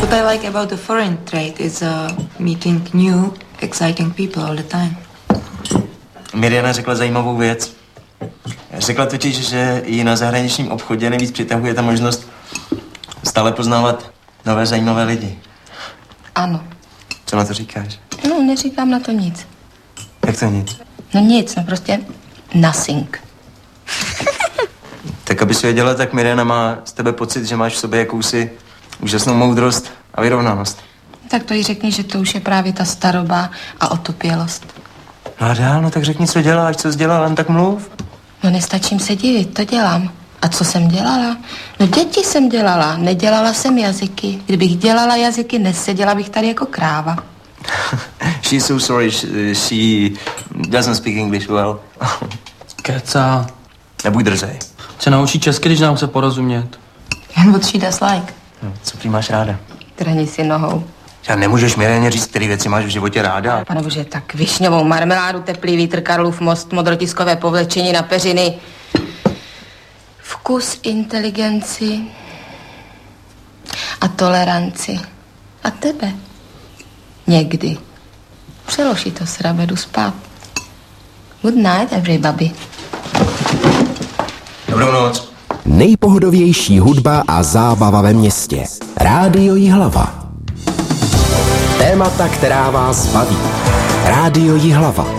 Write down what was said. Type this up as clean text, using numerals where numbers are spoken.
What I like about the foreign trade is meeting new, exciting people all the time. Mirjana řekla zajímavou věc. Řekla totiž, že ji na zahraničním obchodě nejvíc přitahuje ta možnost stále poznávat nové zajímavé lidi. Ano. Co na to říkáš? No, neříkám na to nic. Jak to nic? No nic, no prostě nothing. Tak abys věděla, tak Mirjana má z tebe pocit, že máš v sobě jakousi úžasnou moudrost a vyrovnanost. Tak to jí řekni, že to už je právě ta staroba a otupělost. No a dál, no tak řekni, co děláš, co jsi dělala, jen tak mluv. No nestačím se divit, to dělám. A co jsem dělala? No děti jsem dělala, nedělala jsem jazyky. Kdybych dělala jazyky, neseděla bych tady jako kráva. She's so sorry, she doesn't speak English well. Keca. Nebuď drzej. Se naučí česky, když nám chce porozumět. And what she does like. Co prý máš ráda? Trhni si nohou. Já nemůžeš Mirjaně říct, který věci máš v životě ráda. Panebože, tak višňovou marmeládu, teplý vítr, Karlův most, modrotiskové povlečení na peřiny. Vkus, inteligenci a toleranci. A tebe. Někdy. Přeloží to srabe, jdu spát. Good night, everybody. Dobrou noc. Nejpohodovější hudba a zábava ve městě. Rádio Jihlava. Témata, která vás baví. Rádio Jihlava.